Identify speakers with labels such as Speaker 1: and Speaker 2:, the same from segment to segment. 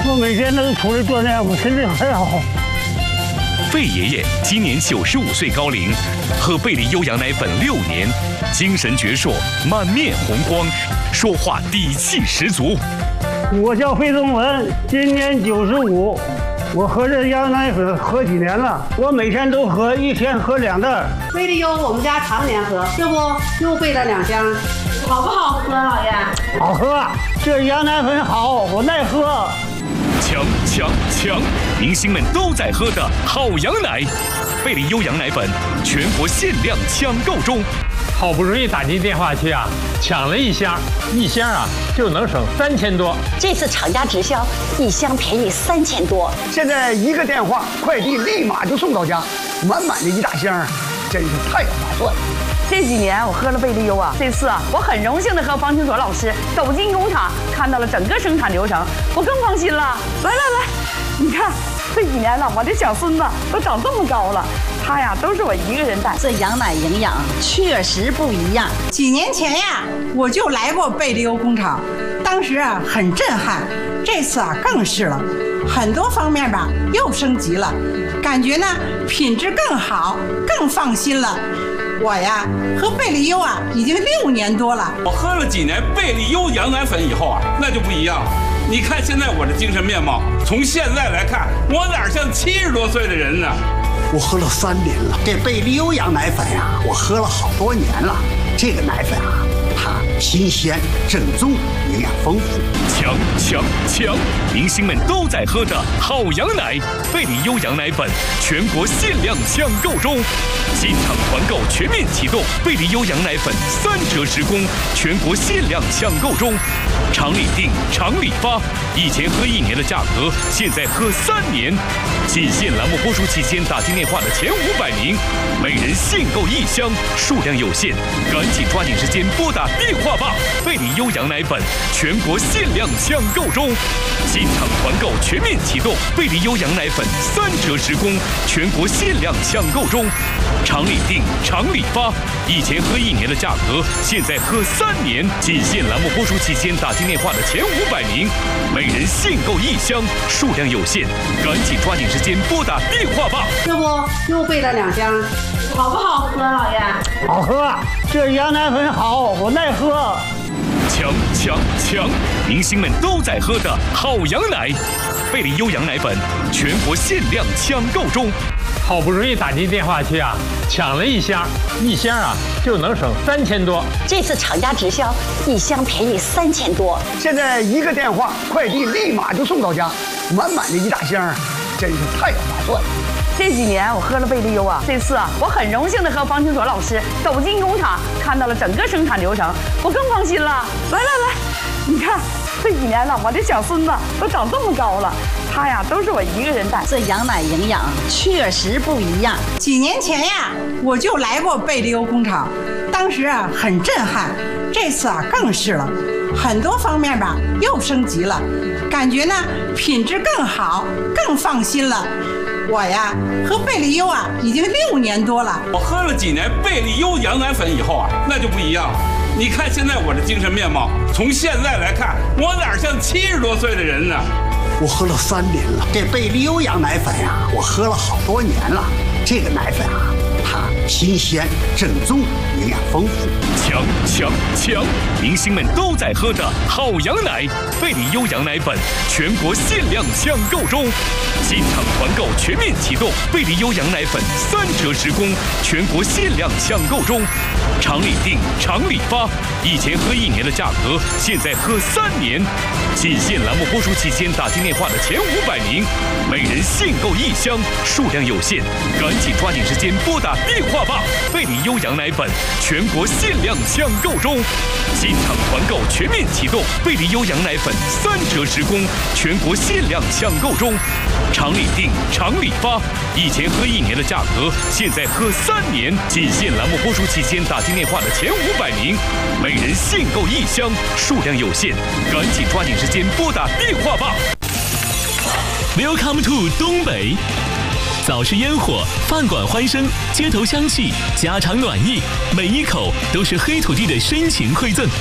Speaker 1: 我每天都出来锻炼，我身体很好。
Speaker 2: 费爷爷今年95岁高龄，喝贝利优羊奶粉6年，精神矍铄，满面红光，说话底气十足。
Speaker 1: 我叫费宗文，今年95。我喝这羊奶粉喝几年了，我每天都喝，一天喝2袋。
Speaker 3: 贝利优我们家常年喝，这不又备了2箱，好不好喝，老爷？
Speaker 1: 好喝，这羊奶粉好，我耐喝。
Speaker 2: 强！明星们都在喝的好羊奶，贝利优羊奶粉全国限量抢购中。
Speaker 4: 好不容易打进电话去啊，抢了1箱，1箱啊就能省3000多。
Speaker 5: 这次厂家直销，1箱便宜3000多。
Speaker 6: 现在1个电话，快递立马就送到家，满满的1大箱，真是太划算了。
Speaker 7: 这几年我喝了贝利优啊，这次啊我很荣幸的和方清所老师走进工厂，看到了整个生产流程，我更放心了。来，你看这几年了，我的小孙子都长这么高了，他呀都是我一个人带。
Speaker 5: 这羊奶营养确实不一样。
Speaker 8: 几年前呀，我就来过贝利优工厂，当时啊很震撼，这次啊更是了，很多方面吧又升级了，感觉呢品质更好，更放心了。我呀喝贝利优啊已经6年多了，
Speaker 9: 我喝了几年贝利优羊奶粉以后啊，那就不一样了。你看现在我的精神面貌，从现在来看，我哪像70多岁的人呢？
Speaker 6: 我喝了3年了，这贝利优羊奶粉呀，我喝了好多年了。这个奶粉啊，它新鲜、正宗，营养丰富。
Speaker 2: 强！明星们都在喝的好羊奶，贝利优羊奶粉全国限量抢购中，现场团购全面启动，贝利优羊奶粉3折10公，全国限量抢购中，厂里订，厂里发，以前喝1年的价格，现在喝3年。仅限栏目播出期间打进电话的前500名，每人限购1箱，数量有限，赶紧抓紧时间拨打电话吧！贝利优羊奶粉全国限量抢购中，现场团购全面启动，贝利优羊奶粉3折10公，全国限量抢购中，厂里订，厂里发，以前喝1年的价格，现在喝3年。仅限栏目播出期间打进电话的前500名，每人限购1箱，数量有限，赶紧抓紧时间拨打电话吧！
Speaker 3: 这不又备了2箱，好不好喝，老爷？
Speaker 1: 好喝，这羊奶粉好，我耐喝。
Speaker 2: 强！明星们都在喝的好羊奶，贝利优羊奶粉全国限量抢购中。
Speaker 4: 好不容易打进电话去啊，抢了1箱，1箱啊就能省3000多。
Speaker 5: 这次厂家直销，1箱便宜3000多。
Speaker 6: 现在1个电话，快递立马就送到家，满满的1大箱，真是太划算了。
Speaker 7: 这几年我喝了贝利优啊，这次啊我很荣幸的和方清所老师走进工厂，看到了整个生产流程，我更放心了。来，你看这几年了，我的小孙子都长这么高了，他呀都是我一个人带。
Speaker 5: 这羊奶营养确实不一样。
Speaker 8: 几年前呀，我就来过贝利优工厂，当时啊很震撼，这次啊更是了，很多方面吧又升级了，感觉呢品质更好，更放心了。我呀喝贝利优啊已经6年多了，
Speaker 9: 我喝了几年贝利优羊奶粉以后啊，那就不一样了。你看现在我的精神面貌，从现在来看，我哪像70多岁的人呢？
Speaker 6: 我喝了3年了，这贝利优羊奶粉呀，我喝了好多年了。这个奶粉啊，它新鲜、正宗，营养丰富。
Speaker 2: 强！明星们都在喝的好羊奶，贝利优羊奶粉全国限量抢购中，现场团购全面启动，贝利优羊奶粉3折10公，全国限量抢购中，厂里订，厂里发，以前喝1年的价格，现在喝3年。仅限栏目播出期间打进电话的前500名，每人限购1箱，数量有限，赶紧抓紧时间拨打电话吧！贝利优羊奶粉全国限量抢购中，现场团购全面启动，贝利优羊奶粉3折10公，全国限量抢购中，厂里订，厂里发，以前喝1年的价格，现在喝3年。仅限栏目播出期间打进电话的前500名，每人限购1箱，数量有限，赶紧抓紧时间拨打电话吧。Welcome to 东北，早市烟火，饭馆欢声，街头香气，家常暖意，每一口都是黑土地的深情馈赠。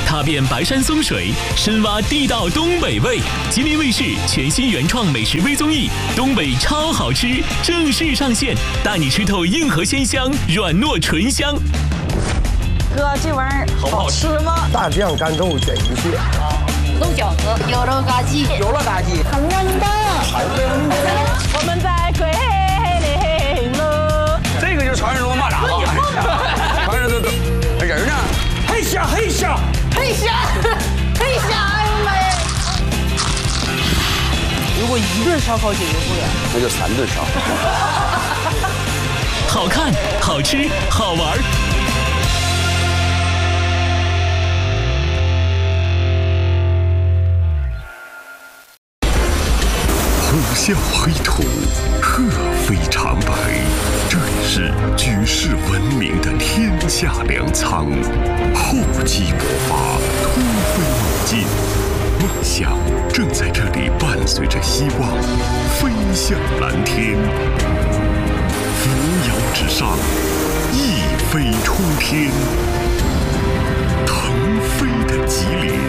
Speaker 2: 踏遍白山松水，深挖地道东北味。吉林卫视全新原创美食微综艺《东北超好吃》正式上线，带你吃透硬核鲜香，软糯醇香。
Speaker 7: 哥，这玩意儿好吃吗？
Speaker 10: 大酱干豆卷鱼蟹，
Speaker 7: 土豆饺子，有肉嘎鸡，
Speaker 10: 有了嘎鸡，
Speaker 7: 很嫩的。我们在桂林了。
Speaker 10: 这个就是传说中的蚂蚱子，传说中的人呢？嘿虾，嘿虾，
Speaker 7: 嘿虾，嘿虾，哎呦妈呀！如果一顿烧烤解决不了，
Speaker 10: 那就3顿烧。
Speaker 2: 好看、好吃、好玩。
Speaker 11: 虎啸黑土，鹤飞长白，这里是举世闻名的天下粮仓。厚积薄发，突飞猛进，梦想正在这里伴随着希望飞向蓝天。扶摇直上，一飞冲天，腾飞的吉林。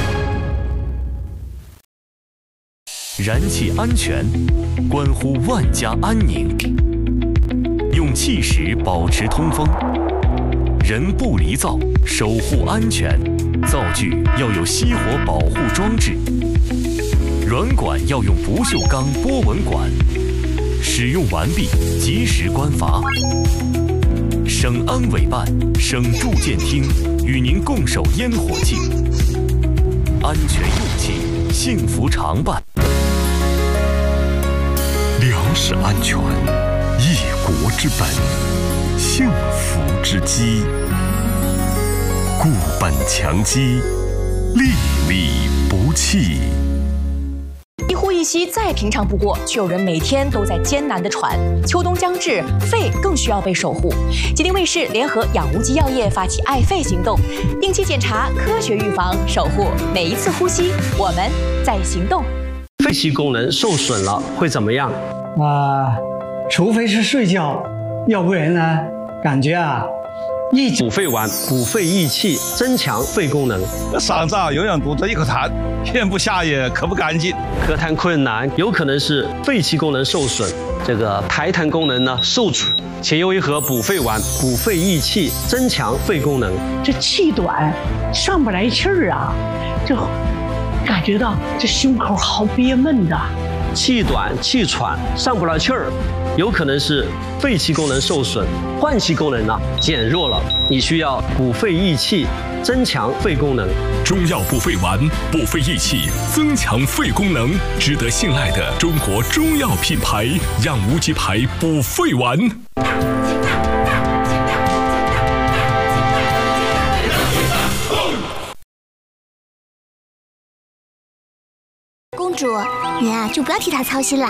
Speaker 2: 燃气安全，关乎万家安宁。用气石保持通风，人不离灶，守护安全。灶具要有熄火保护装置，软管要用不锈钢波纹管。使用完毕，及时关阀。省安委办、省住建厅与您共守烟火气，安全用气，幸福常伴。
Speaker 11: 粮食安全，一国之本，幸福之基。固本强基，粒粒不弃。
Speaker 12: 一呼一吸再平常不过，却有人每天都在艰难地喘。秋冬将至，肺更需要被守护。吉林卫视联合养无极药业发起爱肺行动，定期检查，科学预防，守护每一次呼吸。我们在行动。
Speaker 13: 肺气功能受损了会怎么样？
Speaker 1: 除非是睡觉，要不然呢，感觉
Speaker 13: 补肺丸，补肺益气，增强肺功能。
Speaker 14: 嗓子永远堵着一口痰，咽不下也咳不干净，
Speaker 13: 咳痰困难，有可能是肺气功能受损，这个排痰功能呢受阻。且用一盒补肺丸，补肺益气，增强肺功能。
Speaker 15: 这气短，上不来气儿啊，就感觉到这胸口好憋闷的。
Speaker 13: 气短气喘上不来气儿，有可能是肺气功能受损，换气功能呢减弱了，你需要补肺益气，增强肺功能。
Speaker 11: 中药补肺丸，补肺益气，增强肺功能，值得信赖的中国中药品牌养无极牌补肺丸。
Speaker 16: 公主，你就不要替他操心了。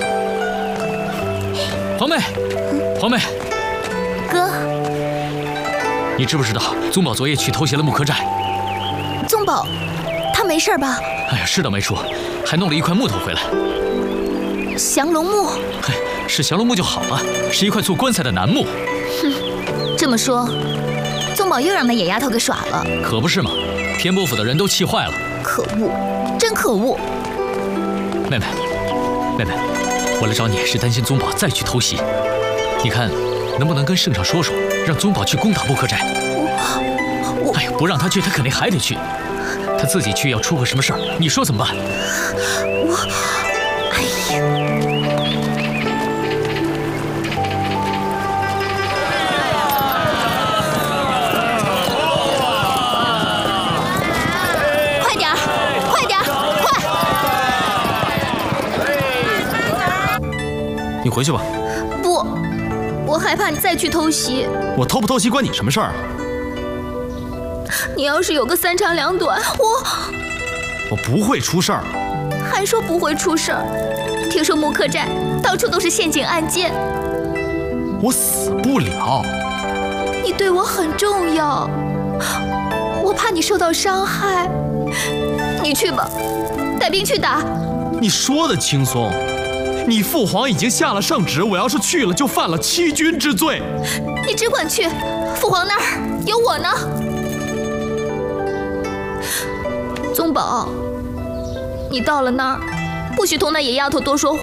Speaker 17: 皇妹，皇妹，
Speaker 16: 哥，
Speaker 17: 你知不知道宗宝昨夜去偷袭了木刻寨？
Speaker 16: 宗宝，他没事吧？
Speaker 17: 哎呀，是倒没说，还弄了一块木头回来。
Speaker 16: 降龙木？
Speaker 17: 嘿，是降龙木就好了，是一块做棺材的楠木。
Speaker 16: 哼，这么说，宗宝又让那野丫头给耍了。
Speaker 17: 可不是嘛，天波府的人都气坏了。
Speaker 16: 可恶，真可恶！
Speaker 17: 妹妹，妹妹，我来找你是担心宗宝再去偷袭，你看能不能跟圣上说说，让宗宝去攻打木刻寨？哎呀，不让他去，他肯定还得去。他自己去要出个什么事儿，你说怎么办？
Speaker 16: 哎呀！快点儿，快点儿，
Speaker 17: 快！你回去吧。
Speaker 16: 不，我害怕你再去偷袭。
Speaker 17: 我偷不偷袭关你什么事儿？
Speaker 16: 你要是有个三长两短，
Speaker 17: 我不会出事儿。
Speaker 16: 还说不会出事儿？听说木刻寨到处都是陷阱暗箭，
Speaker 17: 我死不了。
Speaker 16: 你对我很重要，我怕你受到伤害。你去吧，带兵去打。
Speaker 17: 你说的轻松，你父皇已经下了圣旨，我要是去了就犯了欺君之罪。
Speaker 16: 你只管去，父皇那儿有我呢。 宗宝，你到了那儿，不许同那野丫头多说话。